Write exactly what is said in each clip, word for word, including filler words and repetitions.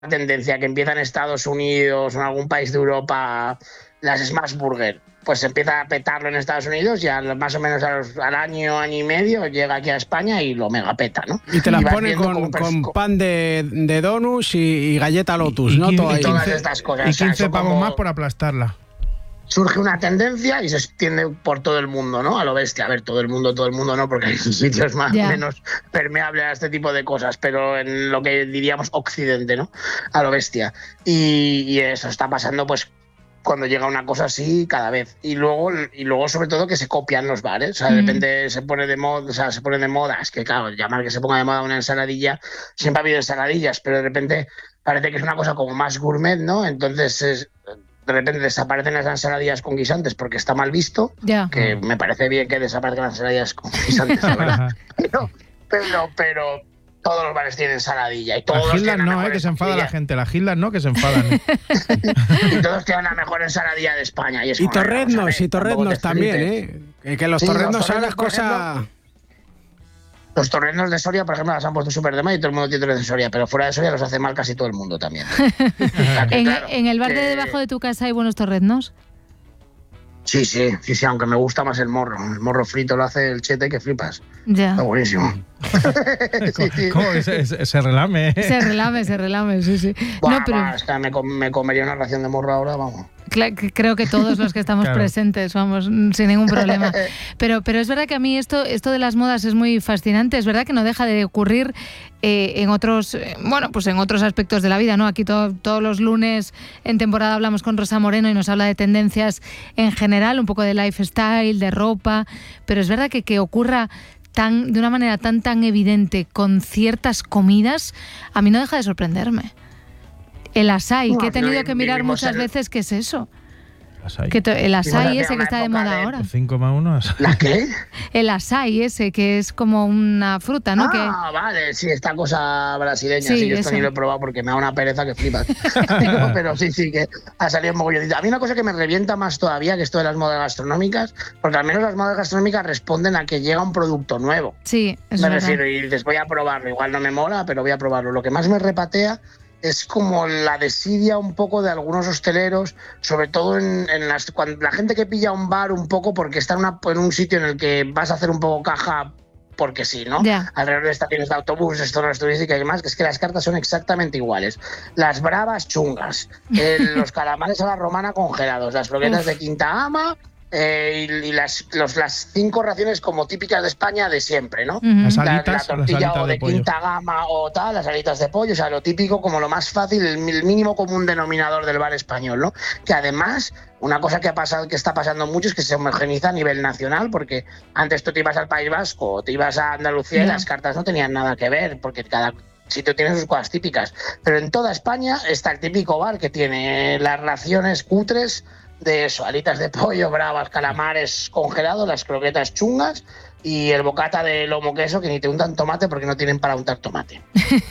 tendencia que empieza en Estados Unidos o en algún país de Europa, las Smash Burger, pues empieza a petarlo en Estados Unidos y al, más o menos a los, al año, año y medio llega aquí a España y lo mega peta, ¿no? Y te las pone con, con pan de, de donuts y, y galleta Lotus, y, ¿no? Y, Todo y ahí. todas estas cosas. Y quince o sea, pavos como... más por aplastarla. Surge una tendencia y se extiende por todo el mundo, ¿no? A lo bestia. A ver, todo el mundo, todo el mundo no, porque hay sitios más yeah. menos permeables a este tipo de cosas, pero en lo que diríamos Occidente, ¿no? A lo bestia. Y, y eso está pasando, pues, cuando llega una cosa así cada vez. Y luego, y luego sobre todo, que se copian los bares. O sea, de repente se pone de moda, o sea, se pone de moda. Es que, claro, llamar que se ponga de moda una ensaladilla, siempre ha habido ensaladillas, pero de repente parece que es una cosa como más gourmet, ¿no? Entonces es... de repente desaparecen las ensaladillas con guisantes porque está mal visto, yeah. que me parece bien que desaparezcan las ensaladillas con guisantes, la verdad. pero, pero, pero todos los bares tienen ensaladilla y todos las Gildas tienen no, eh, que se enfada la gente, las Gildas no, que se enfadan. ¿eh? Y todos tienen la mejor ensaladilla de España. Y, es y como, torreznos, ver, y torreznos también, ¿eh? Que los sí, torreznos son las por cosas... Ejemplo, los torreznos de Soria, por ejemplo, las han puesto súper de moda y todo el mundo tiene torreznos de Soria, pero fuera de Soria los hace mal casi todo el mundo también. ¿En, claro, ¿En el bar que... de debajo de tu casa hay buenos torreznos? Sí, sí, sí, sí, aunque me gusta más el morro. El morro frito lo hace el Chete que flipas. Ya. Está buenísimo. sí, sí. ¿Cómo que se, se, se relame? ¿eh? Se relame, se relame, sí, sí. Buah, no, pero... va, es que me, me comería una ración de morro ahora, vamos. Creo que todos los que estamos claro. presentes, vamos, sin ningún problema. Pero, pero es verdad que a mí esto, esto de las modas es muy fascinante. Es verdad que no deja de ocurrir eh, en otros, eh, bueno, pues en otros aspectos de la vida, ¿no? Aquí to, todos los lunes en temporada hablamos con Rosa Moreno y nos habla de tendencias en general, un poco de lifestyle, de ropa. Pero es verdad que que ocurra tan, de una manera tan tan evidente con ciertas comidas, a mí no deja de sorprenderme. El açaí, no, que he tenido que mirar muchas el... veces, ¿qué es eso? Que to, el açaí ese que está de moda de... ahora. cinco más uno. ¿La qué? El açaí ese, que es como una fruta, ¿no? Ah, que... vale, sí, esta cosa brasileña. Sí, sí, yo esto eso. ni lo he probado porque me da una pereza que flipas. pero, pero sí, sí, que ha salido un mogollón. A mí una cosa que me revienta más todavía que esto de las modas gastronómicas, porque al menos las modas gastronómicas responden a que llega un producto nuevo. Sí, es Me verdad. refiero, y dices, voy a probarlo. Igual no me mola, pero voy a probarlo. Lo que más me repatea es como la desidia un poco de algunos hosteleros, sobre todo en, en las cuando la gente que pilla un bar un poco porque está en, una, en un sitio en el que vas a hacer un poco caja porque sí, ¿no? Yeah. Alrededor de estaciones de autobuses, zonas turísticas y demás, que es que las cartas son exactamente iguales. Las bravas chungas, el, los calamares a la romana congelados, las croquetas de quinta ama... Eh, y, y las, los, las cinco raciones como típicas de España de siempre, ¿no? Uh-huh. Las la, alitas, la tortilla las o de, de pollo. quinta gama o tal, las alitas de pollo, o sea, lo típico, como lo más fácil, el, el mínimo común denominador del bar español, ¿no? Que además, una cosa que ha pasado, que está pasando mucho es que se homogeniza a nivel nacional, porque antes tú te ibas al País Vasco, te ibas a Andalucía yeah. y las cartas no tenían nada que ver, porque cada sitio tiene sus cosas típicas. Pero en toda España está el típico bar que tiene las raciones cutres de eso, alitas de pollo, bravas, calamares congelados, las croquetas chungas y el bocata de lomo queso que ni te untan tomate porque no tienen para untar tomate.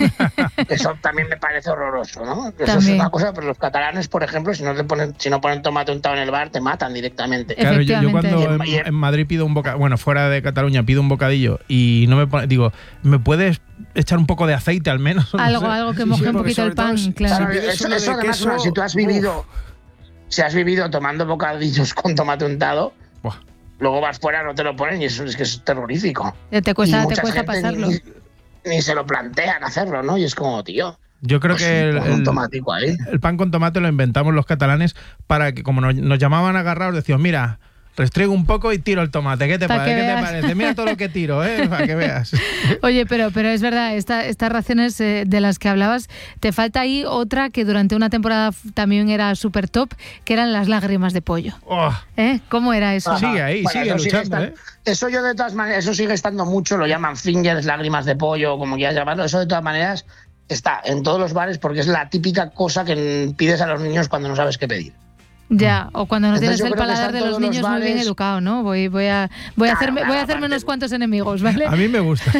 Eso también me parece horroroso, ¿no? Eso también. es una cosa, pero los catalanes, por ejemplo, si no le ponen, si no ponen tomate untado en el bar, te matan directamente. Claro, yo, yo cuando en, en Madrid pido un bocadillo, bueno, fuera de Cataluña pido un bocadillo y no me pone, digo, ¿me puedes echar un poco de aceite al menos? No algo, sé. algo que moje sí, un poquito el pan, todo, claro. claro eso, eso, eso además, queso, si tú has vivido... Uf. Si has vivido tomando bocadillos con tomate untado, Buah. luego vas fuera, no te lo ponen y eso es que es terrorífico. Te cuesta, te cuesta pasarlo. Ni, ni se lo plantean hacerlo, ¿no? Y es como, tío... Yo creo pues que el, el, ahí. el pan con tomate lo inventamos los catalanes para que, como nos, nos llamaban agarrados, decíamos, mira... Restriego un poco y tiro el tomate. ¿Qué te, pa ¿qué te parece? Mira todo lo que tiro, ¿eh? Para que veas. Oye, pero, pero es verdad, esta, estas raciones eh, de las que hablabas, te falta ahí otra que durante una temporada también era súper top, que eran las lágrimas de pollo. Oh. ¿Eh? ¿Cómo era eso? Ajá. Sigue ahí, bueno, sigue luchando, sigue ¿eh? Eso yo de todas maneras, eso sigue estando mucho, lo llaman fingers, lágrimas de pollo, como quieras llamarlo, eso de todas maneras está en todos los bares porque es la típica cosa que pides a los niños cuando no sabes qué pedir. Ya, o cuando no Entonces, tienes el paladar de los niños los muy bien educado, ¿no? Voy, voy a, voy a claro, hacerme, claro, voy a hacerme unos cuantos enemigos, ¿vale? A mí me gusta.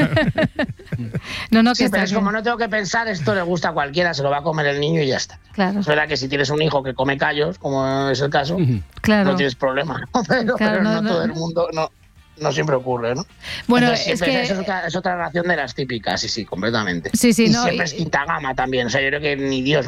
no, no, sí, que pero está es como no tengo que pensar, esto le gusta a cualquiera, se lo va a comer el niño y ya está. Claro. Es verdad que si tienes un hijo que come callos, como es el caso, claro. no tienes problema, ¿no? Pero, claro, pero no, no, no todo el mundo, no. no siempre ocurre, ¿no? Bueno, Entonces, es que... es, otra, es otra relación de las típicas, sí, sí, completamente. Sí, sí, y no, siempre y... es quinta gama también, o sea, yo creo que ni Dios